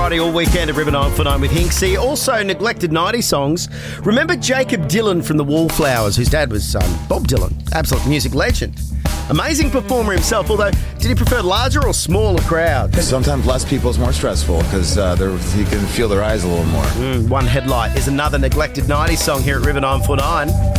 Friday all weekend at River 949 with Hinksy. Also, neglected 90s songs. Remember Jacob Dylan from the Wallflowers, whose dad was Bob Dylan, absolute music legend. Amazing performer himself, although did he prefer larger or smaller crowds? Sometimes less people is more stressful because you can feel their eyes a little more. One Headlight is another neglected 90s song here at River 949.